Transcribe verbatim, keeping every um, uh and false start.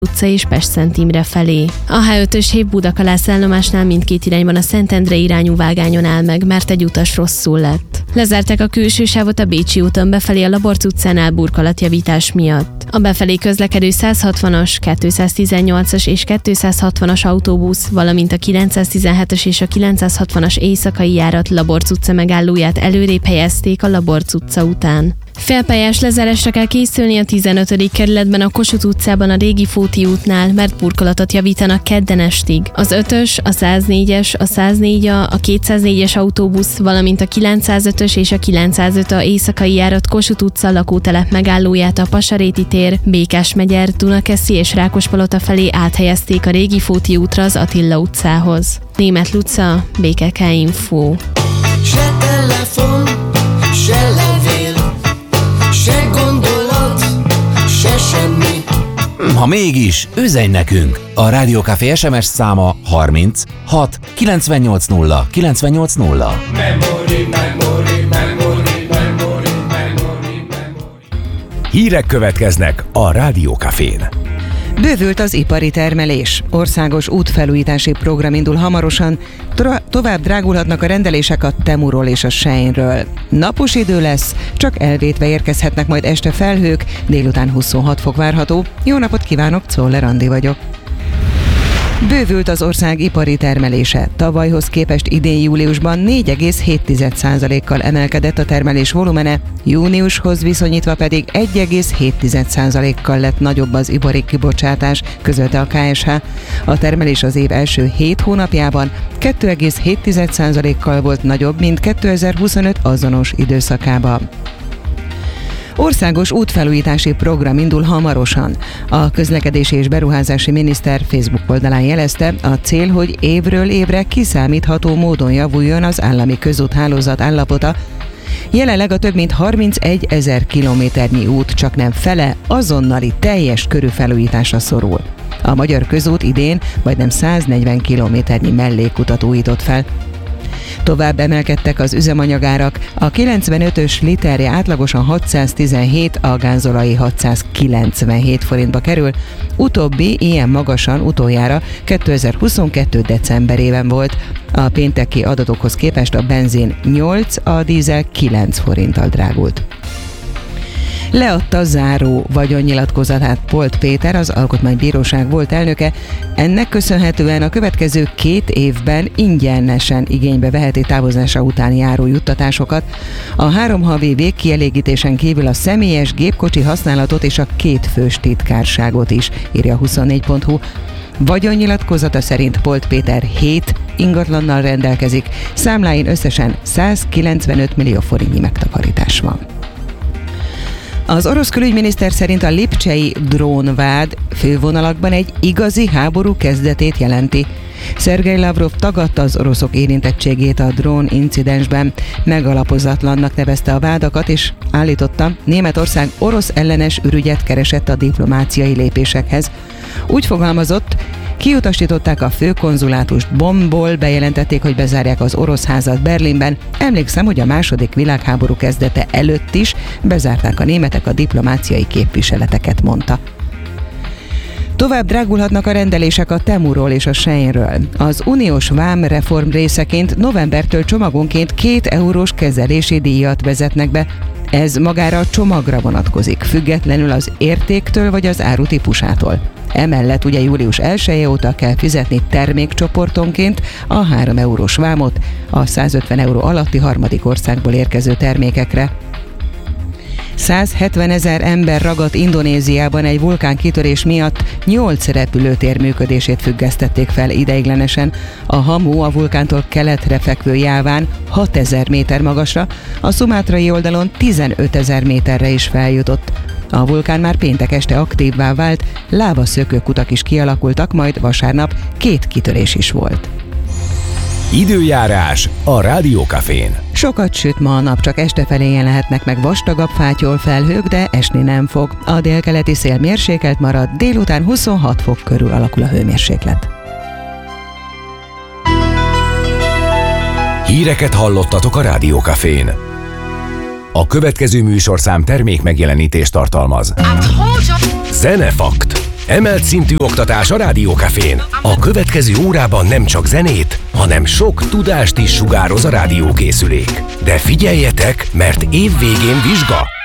utca és Pest-Szent Imre felé. A há ötös hév Budakalász állomásnál mindkét irányban a Szentendre irányú vágányon áll meg, mert egy utas rosszul lett. Lezárták a külső sávot a Bécsi úton befelé a Laborc utcánál burkolatjavítás miatt. A befelé közlekedő száz hatvanas, kétszáztizennyolcas és kétszázhatvanas autóbusz, valamint a kilencszáztizenhetes és a kilencszázhatvanas éjszakai járat Laborc utca megállóját előrébb helyezték a Laborc utca után. Félpályás lezárásra kell készülni a tizenötödik kerületben a Kossuth utcában a régi Fóti útnál, mert burkolatot javítanak kedden estig. Az ötös, a száznégyes, a száznégy A, a kétszáznégyes autóbusz, valamint a kilencszázötös és a kilencszázöt A éjszakai járat Kossuth utca lakótelep megállóját a Pasaréti tér, Békásmegyer, Dunakeszi és Rákospalota felé áthelyezték a régi Fóti útra az Attila utcához. Németh Luca, bé ká ká Info. Se telefon, se levél, se gondolat, se semmi. Ha mégis, üzenj nekünk! A Rádió Café es em es száma harminc hat kilencvennyolc nulla kilencvennyolc nulla. Memory, memory, memory, memory, memory, memory. Hírek következnek a Rádió Cafén. Bővült az ipari termelés. Országos útfelújítási program indul hamarosan, Tra- tovább drágulhatnak a rendelések a Temuról és a Seiről. Napos idő lesz, csak elvétve érkezhetnek majd este felhők, délután huszonhat fok várható. Jó napot kívánok, Czoller Andi vagyok. Bővült az ország ipari termelése. Tavalyhoz képest idén júliusban négy egész hét százalékkal emelkedett a termelés volumene, júniushoz viszonyítva pedig egy egész hét százalékkal lett nagyobb az ipari kibocsátás, közölte a ká es há. A termelés az év első hét hónapjában két egész hét százalékkal volt nagyobb, mint kétezer-huszonöt azonos időszakában. Országos útfelújítási program indul hamarosan. A közlekedési és beruházási miniszter Facebook oldalán jelezte, a cél, hogy évről évre kiszámítható módon javuljon az állami közúthálózat állapota. Jelenleg a több mint harmincegy ezer kilométernyi út csaknem fele azonnali teljes körű felújításra szorul. A magyar közút idén majdnem száznegyven kilométernyi mellékutat újított fel. Tovább emelkedtek az üzemanyagárak, a kilencvenötös literje átlagosan hatszáztizenhét, a gázolai hatszázkilencvenhét forintba kerül, utóbbi ilyen magasan utoljára kétezer-huszonkettő decemberében volt. A pénteki adatokhoz képest a benzin nyolc, a dízel kilenc forinttal drágult. Leadta záró vagyonnyilatkozatát Polt Péter, az Alkotmánybíróság volt elnöke. Ennek köszönhetően a következő két évben ingyenesen igénybe veheti távozása után járó juttatásokat. A három havi végkielégítésen kívül a személyes gépkocsi használatot és a kétfős titkárságot is, írja a huszonnégy pont hu. Vagyonnyilatkozata szerint Polt Péter hét ingatlannal rendelkezik, számláin összesen százkilencvenöt millió forintnyi megtakarítás van. Az orosz külügyminiszter szerint a lipcsei drónvád fővonalakban egy igazi háború kezdetét jelenti. Szergej Lavrov tagadta az oroszok érintettségét a drón incidensben, megalapozatlannak nevezte a vádakat, és állította, Németország orosz ellenes ürügyet keresett a diplomáciai lépésekhez. Úgy fogalmazott, kiutasították a főkonzulátust Bonnból, bejelentették, hogy bezárják az orosz házat Berlinben. Emlékszem, hogy a második világháború kezdete előtt is bezárták a németek a diplomáciai képviseleteket, mondta. Tovább drágulhatnak a rendelések a Temuról és a Seiről. Az uniós vámreform részeként novembertől csomagonként két eurós kezelési díjat vezetnek be. Ez magára a csomagra vonatkozik, függetlenül az értéktől vagy az áru típusától. Emellett ugye július elseje óta kell fizetni termékcsoportonként a három eurós vámot a százötven euró alatti harmadik országból érkező termékekre. százhetvenezer ember ragadt Indonéziában egy vulkánkitörés miatt, nyolc repülőtér működését függesztették fel ideiglenesen. A Hamu a vulkántól keletre fekvő jáván hatezer méter magasra, a szumátrai oldalon tizenötezer méterre is feljutott. A vulkán már péntek este aktívvá vált, lávaszökőkutak is kialakultak, majd vasárnap két kitörés is volt. Időjárás a Rádió Cafén. Sokat süt ma a nap, csak este felé jelenhetnek meg vastagabb fátyol felhők, de esni nem fog. A délkeleti szél mérsékelt marad, délután huszonhat fok körül alakul a hőmérséklet. Híreket hallottatok a Rádió Cafén. A következő műsorszám termék megjelenítést tartalmaz. Zenefakt. Emelt szintű oktatás a Rádiókafén. A következő órában nem csak zenét, hanem sok tudást is sugároz a rádiókészülék. De figyeljetek, mert év végén vizsga!